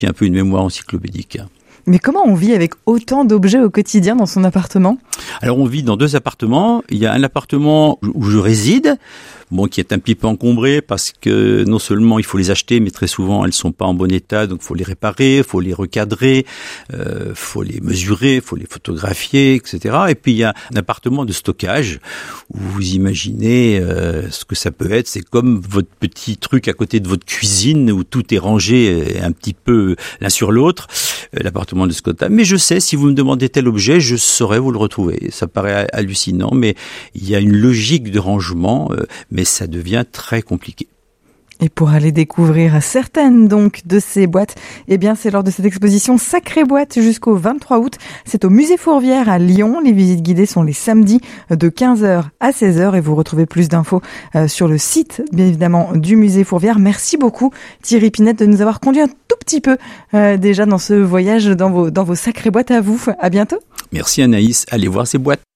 J'ai un peu une mémoire encyclopédique. Mais comment on vit avec autant d'objets au quotidien dans son appartement ? Alors on vit dans 2 appartements. Il y a un appartement où je réside, qui est un petit peu encombré parce que non seulement il faut les acheter, mais très souvent elles sont pas en bon état, donc faut les réparer, faut les recadrer, faut les mesurer, faut les photographier, etc. Et puis il y a un appartement de stockage où vous imaginez ce que ça peut être. C'est comme votre petit truc à côté de votre cuisine où tout est rangé un petit peu l'un sur l'autre. L'appartement de Scotta. Mais je sais, si vous me demandez tel objet, je saurais vous le retrouver. Ça paraît hallucinant, mais il y a une logique de rangement, mais ça devient très compliqué. Et pour aller découvrir certaines donc de ces boîtes, c'est lors de cette exposition Sacrée Boîte jusqu'au 23 août. C'est au musée Fourvière à Lyon. Les visites guidées sont les samedis de 15h à 16h et vous retrouvez plus d'infos sur le site, bien évidemment, du musée Fourvière. Merci beaucoup Thierry Pinette de nous avoir conduit un tout petit peu déjà dans ce voyage dans vos Sacrées Boîtes à vous. À bientôt. Merci Anaïs. Allez voir ces boîtes.